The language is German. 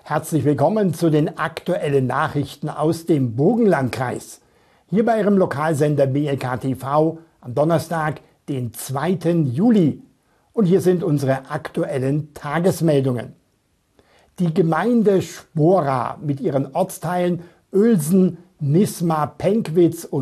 Herzlich willkommen zu den aktuellen Nachrichten aus dem Burgenlandkreis. Hier bei Ihrem Lokalsender BLK TV am Donnerstag, den 2. Juli. Und hier sind unsere aktuellen Tagesmeldungen. Die Gemeinde Spora mit ihren Ortsteilen Oelsen, Nisma, Penkwitz und